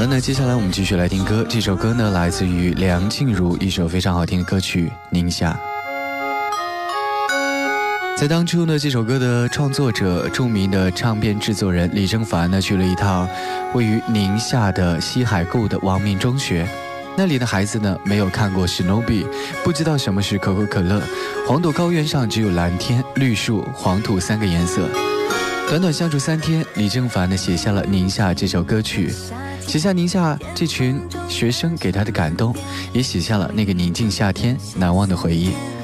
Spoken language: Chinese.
了，那接下来我们继续来听歌。这首歌呢，来自于梁静茹，一首非常好听的歌曲《宁夏》。在当初呢，这首歌的创作者、著名的唱片制作人李正凡呢，去了一趟位于宁夏的西海固的王明中学。那里的孩子呢，没有看过史努比，不知道什么是可口可乐。黄朵高原上只有蓝天、绿树、黄土3个颜色。短短相处3天，李正凡呢写下了《宁夏》这首歌曲，写下宁夏这群学生给他的感动，也写下了那个宁静夏天难忘的回忆。